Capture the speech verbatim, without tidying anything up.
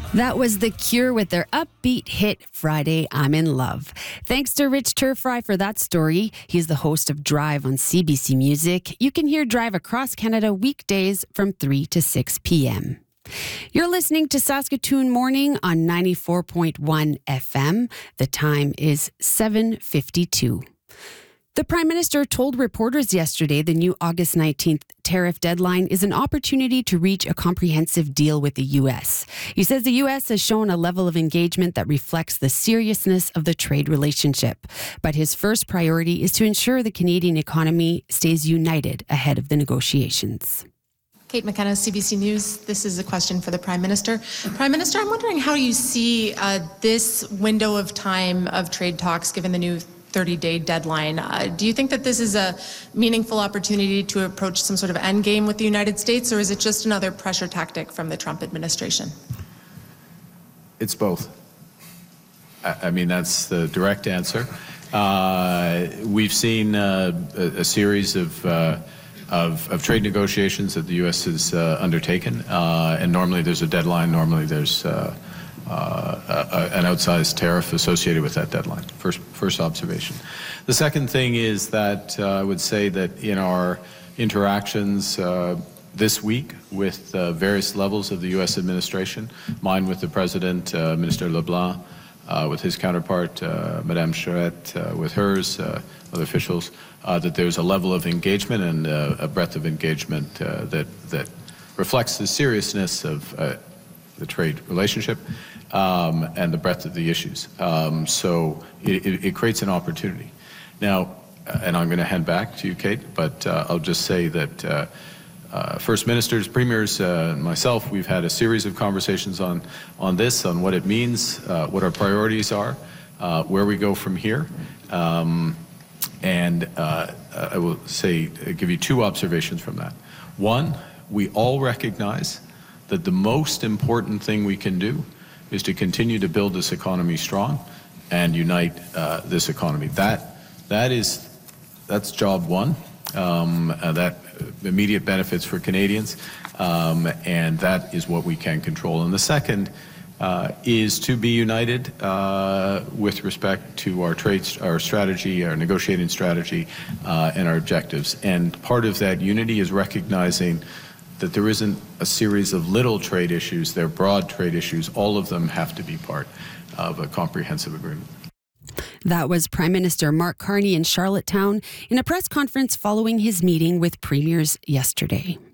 That was The Cure with their upbeat hit, Friday, I'm in Love. Thanks to Rich Turfry for that story. He's the host of Drive on C B C Music. You can hear Drive across Canada weekdays from three to six p.m. You're listening to Saskatoon Morning on ninety-four point one F M. The time is seven fifty-two. The Prime Minister told reporters yesterday the new August nineteenth tariff deadline is an opportunity to reach a comprehensive deal with the U S. He says the U S has shown a level of engagement that reflects the seriousness of the trade relationship. But his first priority is to ensure the Canadian economy stays united ahead of the negotiations. Kate McKenna, C B C News. This is a question for the Prime Minister. Prime Minister, I'm wondering how you see uh, this window of time of trade talks given the new thirty-day deadline. Uh, do you think that this is a meaningful opportunity to approach some sort of end game with the United States, or is it just another pressure tactic from the Trump administration? It's both. I, I mean, that's the direct answer. Uh, we've seen uh, a, a series of, uh, of of trade negotiations that the U S has uh, undertaken, uh, and normally there's a deadline. Normally there's uh, Uh, a, an outsized tariff associated with that deadline. First, first observation. The second thing is that uh, I would say that in our interactions uh, this week with uh, various levels of the U S administration, mine with the President, uh, Minister LeBlanc, uh, with his counterpart, uh, Madame Charette, uh, with hers, uh, other officials, uh, that there's a level of engagement and uh, a breadth of engagement uh, that that reflects the seriousness of uh, the trade relationship um, and the breadth of the issues. Um, so it, it, it creates an opportunity. Now, uh, and I'm going to hand back to you, Kate, but uh, I'll just say that uh, uh, First Ministers, Premiers, uh, and myself, we've had a series of conversations on, on this, on what it means, uh, what our priorities are, uh, where we go from here. Um, and uh, I will say, give you two observations from that. One, we all recognize that the most important thing we can do is to continue to build this economy strong and unite uh, this economy. That that is that's job one. Um, uh, that immediate benefits for Canadians, um, and that is what we can control. And the second uh, is to be united uh, with respect to our trade, our strategy, our negotiating strategy, uh, and our objectives. And part of that unity is recognizing that there isn't a series of little trade issues, they're broad trade issues. All of them have to be part of a comprehensive agreement. That was Prime Minister Mark Carney in Charlottetown in a press conference following his meeting with premiers yesterday.